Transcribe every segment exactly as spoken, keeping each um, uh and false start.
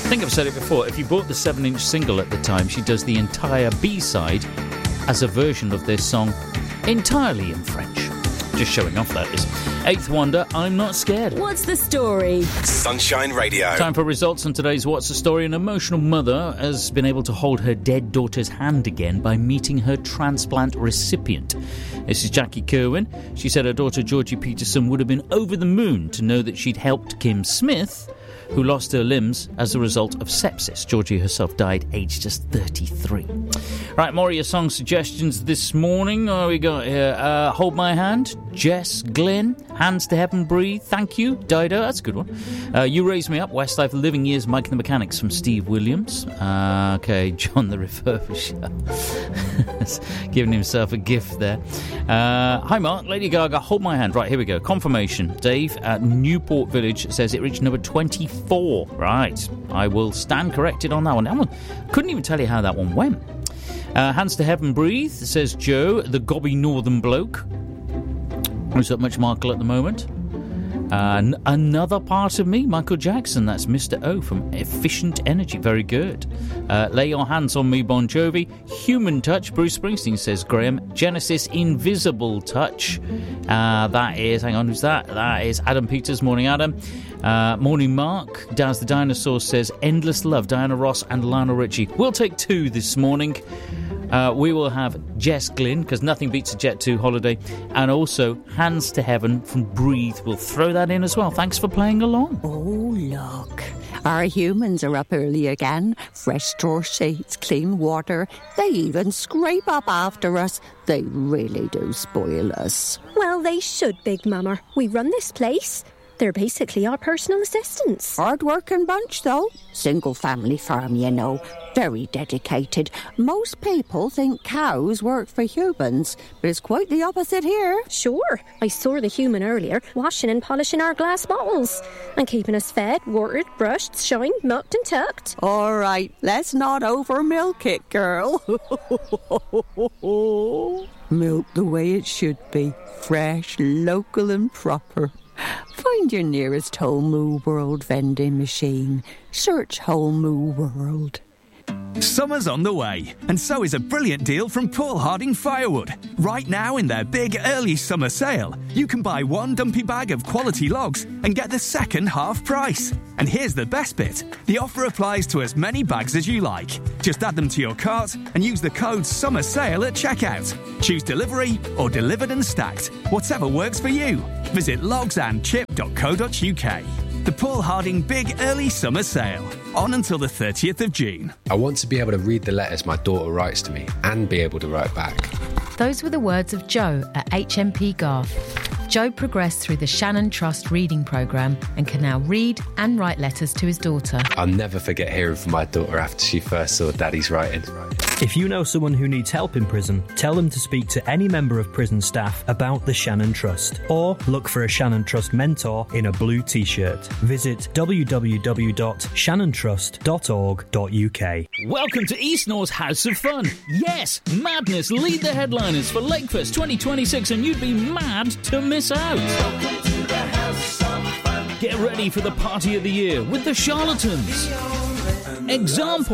think I've said it before. If you bought the seven-inch single at the time, she does the entire B-side as a version of this song entirely in French. Just showing off, that is. Eighth Wonder, I'm Not Scared. What's the story? Sunshine Radio. Time for results on today's What's the Story. An emotional mother has been able to hold her dead daughter's hand again by meeting her transplant recipient. This is Jackie Kerwin. She said her daughter Georgie Peterson would have been over the moon to know that she'd helped Kim Smith, who lost her limbs as a result of sepsis. Georgie herself died aged just thirty-three. Right, more of your song suggestions this morning. Oh, we got here uh, Hold My Hand, Jess Glynn, Hands to Heaven Breathe, Thank You, Dido, that's a good one. Uh, you Raise Me Up, Westlife, Living Years, Mike and the Mechanics from Steve Williams. Uh, okay, John the Refurbisher. Giving himself a gift there. Uh, hi Mark, Lady Gaga, Hold My Hand. Right, here we go. Confirmation. Dave at Newport Village says it reached number twenty-four. Right, I will stand corrected on that one. That one, couldn't even tell you how that one went. Uh, Hands to Heaven Breathe, says Joe, the gobby northern bloke. Who's at Much Markle at the moment. Uh, n- another part of me, Michael Jackson. That's Mister O from Efficient Energy. Very good. Uh, Lay Your Hands on Me, Bon Jovi. Human Touch, Bruce Springsteen, says Graham. Genesis, Invisible Touch. Uh, that is, hang on, who's that? That is Adam Peters. Morning, Adam. Uh, morning, Mark. Daz the Dinosaur says Endless Love, Diana Ross and Lionel Richie. We'll take two this morning. Uh, we will have Jess Glynn, because nothing beats a Jet two holiday, and also Hands to Heaven from Breathe. We'll throw that in as well. Thanks for playing along. Oh, look. Our humans are up early again. Fresh straw sheets, clean water. They even scrape up after us. They really do spoil us. Well, they should, Big Mama. We run this place. They're basically our personal assistants. Hard-working bunch, though. Single-family farm, you know. Very dedicated. Most people think cows work for humans, but it's quite the opposite here. Sure. I saw the human earlier, washing and polishing our glass bottles and keeping us fed, watered, brushed, shined, mucked and tucked. All right, let's not over-milk it, girl. Milk the way it should be. Fresh, local and proper. Find your nearest Whole Moo World vending machine. Search Whole Moo World. Summer's on the way, and so is a brilliant deal from Paul Harding Firewood. Right now, in their big early summer sale, you can buy one dumpy bag of quality logs and get the second half price. And here's the best bit. The offer applies to as many bags as you like. Just add them to your cart and use the code SUMMERSALE at checkout. Choose delivery or delivered and stacked, whatever works for you. Visit logs and chip dot co dot uk. The Paul Harding Big Early Summer Sale. On until the thirtieth of June. I want to be able to read the letters my daughter writes to me and be able to write back. Those were the words of Joe at H M P Garth. Joe progressed through the Shannon Trust reading programme and can now read and write letters to his daughter. I'll never forget hearing from my daughter after she first saw Daddy's writing. If you know someone who needs help in prison, tell them to speak to any member of prison staff about the Shannon Trust, or look for a Shannon Trust mentor in a blue t-shirt. Visit w w w dot shannon trust dot org dot u k. Welcome to East North's House of Fun. Yes, Madness lead the headliners for Lakefest twenty twenty-six, and you'd be mad to miss out. Welcome to the House of Fun. Get ready for the party of the year with the Charlatans, Example,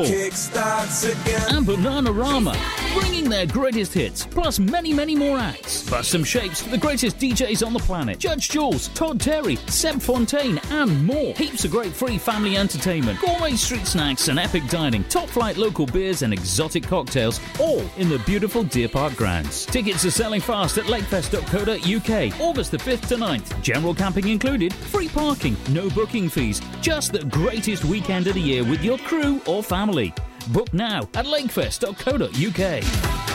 and Bananarama, bringing their greatest hits, plus many, many more acts. Plus some shapes, the greatest D Js on the planet. Judge Jules, Todd Terry, Seb Fontaine, and more. Heaps of great free family entertainment, gourmet street snacks and epic dining, top flight local beers and exotic cocktails, all in the beautiful Deer Park grounds. Tickets are selling fast at lakefest dot co dot u k, August the fifth to ninth. General camping included, free parking, no booking fees. Just the greatest weekend of the year with your crew or family. Book now at lakefest dot co dot u k.